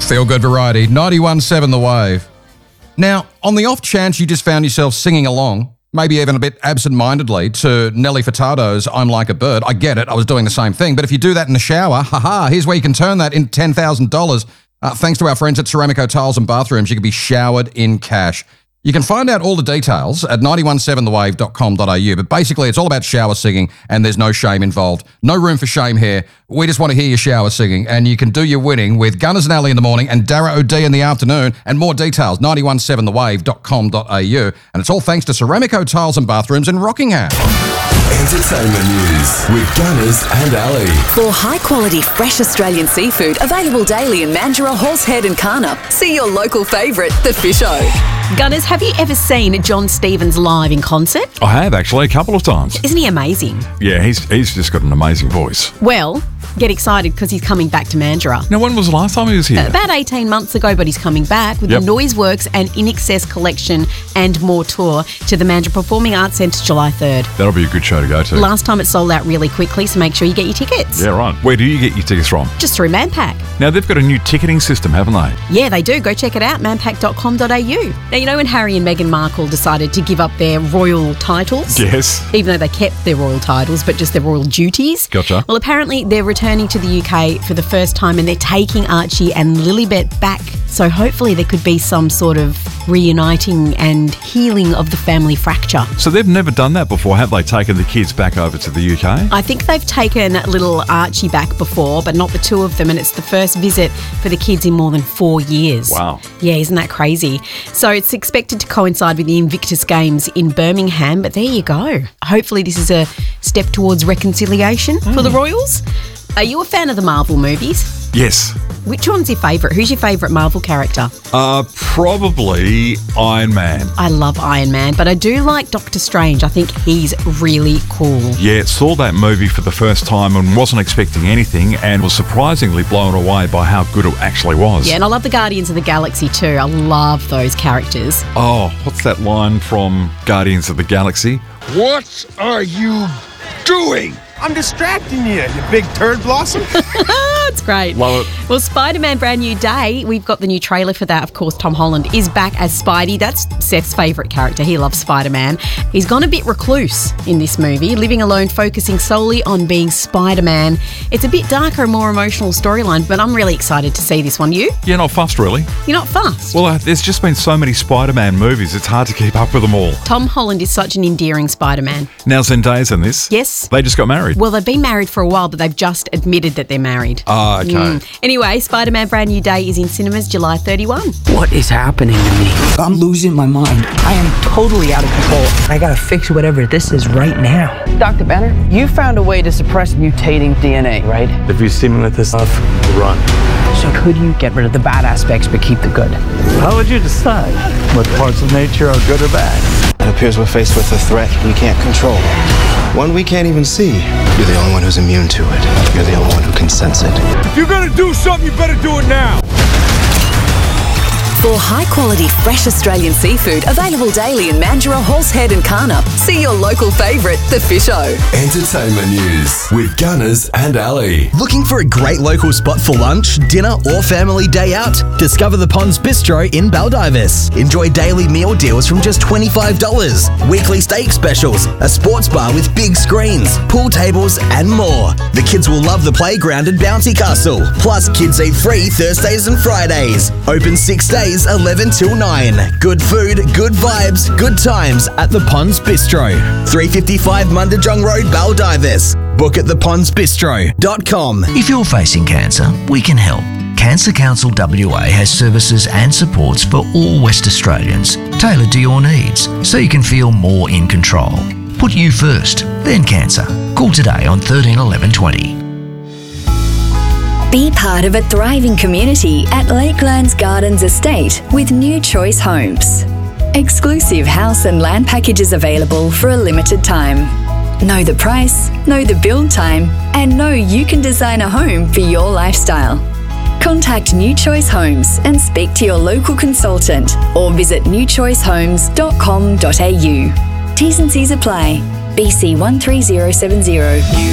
Feel good variety, 91.7 The Wave. Now, on the off chance you just found yourself singing along, maybe even a bit absent-mindedly, to Nelly Furtado's I'm Like a Bird, I get it, I was doing the same thing, but if you do that in the shower, here's where you can turn that into $10,000. Thanks to our friends at Ceramico Tiles and Bathrooms, you can be showered in cash. You can find out all the details at 917thewave.com.au, but basically it's all about shower singing and there's no shame involved. No room for shame here. We just want to hear your shower singing, and you can do your winning with Gunners and Alley in the morning and Darragh O'D in the afternoon, and more details, 917thewave.com.au, and it's all thanks to Ceramico Tiles and Bathrooms in Rockingham. Entertainment news with Gunners and Alley. For high-quality, fresh Australian seafood available daily in Mandurah, Horsehead and Karnup, see your local favourite, The Fish-O. Gunners, have you ever seen John Stevens live in concert? I have, actually, a couple of times. Isn't he amazing? Yeah, he's just got an amazing voice. Well, get excited because he's coming back to Mandurah. Now, when was the last time he was here? About 18 months ago, but he's coming back with the Noiseworks and In Excess collection and more tour to the Mandurah Performing Arts Centre July 3rd. That'll be a good show to go to. Last time it sold out really quickly, so make sure you get your tickets. Yeah, right. Where do you get your tickets from? Just through Manpack. Now, they've got a new ticketing system, haven't they? Yeah, they do. Go check it out, manpack.com.au. Now, you know when Harry and Meghan Markle decided to give up their royal titles? Yes. Even though they kept their royal titles, but just their royal duties. Gotcha. Well, apparently they're returning to the UK for the first time, and they're taking Archie and Lilibet back. So hopefully there could be some sort of reuniting and healing of the family fracture. So they've never done that before, have they? Taken the kids back over to the UK? I think they've taken little Archie back before, but not the two of them, and it's the first visit for the kids in more than 4 years. Wow. Yeah, isn't that crazy? So it's expected to coincide with the Invictus Games in Birmingham, but there you go. Hopefully this is a step towards reconciliation for the Royals. Are you a fan of the Marvel movies? Yes. Which one's your favourite? Who's your favourite Marvel character? Probably Iron Man. I love Iron Man, but I do like Doctor Strange. I think he's really cool. Yeah, saw that movie for the first time and wasn't expecting anything, and was surprisingly blown away by how good it actually was. Yeah, and I love the Guardians of the Galaxy too. I love those characters. Oh, what's that line from Guardians of the Galaxy? What are you doing? I'm distracting you, you big turd blossom. It's great. Love it. Well, Spider-Man Brand New Day, we've got the new trailer for that. Of course, Tom Holland is back as Spidey. That's Seth's favourite character. He loves Spider-Man. He's gone a bit recluse in this movie, living alone, focusing solely on being Spider-Man. It's a bit darker and more emotional storyline, but I'm really excited to see this one. You? Yeah, not fussed, really. You're not fussed? Well, there's just been so many Spider-Man movies, it's hard to keep up with them all. Tom Holland is such an endearing Spider-Man. Now, Zendaya's in this. Yes. They just got married. Well, they've been married for a while, but they've just admitted that they're married. Ah, okay. Anyway, Spider-Man Brand New Day is in cinemas July 31. What is happening to me? I'm losing my mind. I am totally out of control. I gotta fix whatever this is right now. Dr. Banner, you found a way to suppress mutating DNA, right? If you see me with this stuff, run. So could you get rid of the bad aspects but keep the good? How would you decide what parts of nature are good or bad? It appears we're faced with a threat we can't control. One we can't even see. You're the only one who's immune to it. You're the only one who can sense it. If you're gonna do something, you better do it now. For high-quality, fresh Australian seafood available daily in Mandurah, Horsehead and Karnup, see your local favourite, The Fish-O. Entertainment news with Gunners and Alley. Looking for a great local spot for lunch, dinner or family day out? Discover the Ponds Bistro in Baldivis. Enjoy daily meal deals from just $25, weekly steak specials, a sports bar with big screens, pool tables and more. The kids will love the playground and bouncy castle. Plus, kids eat free Thursdays and Fridays. Open 6 days, 11 till 9. Good food, good vibes, good times at the Ponds Bistro. 355 Mundajong Road, Baldivis. Book at thepondsbistro.com. If you're facing cancer, we can help. Cancer Council WA has services and supports for all West Australians, tailored to your needs, so you can feel more in control. Put you first, then cancer. Call today on 13 11 20. Be part of a thriving community at Lakelands Gardens Estate with New Choice Homes. Exclusive house and land packages available for a limited time. Know the price, know the build time, and know you can design a home for your lifestyle. Contact New Choice Homes and speak to your local consultant or visit newchoicehomes.com.au. T's and C's apply. BC 13070.